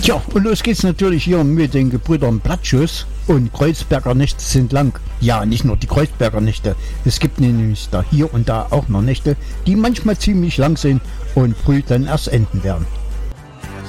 Tja, und los geht's natürlich hier mit den Gebrüdern Blattschuss. Und Kreuzberger Nächte sind lang. Ja, nicht nur die Kreuzberger Nächte. Es gibt nämlich da hier und da auch noch Nächte, die manchmal ziemlich lang sind und früh dann erst enden werden.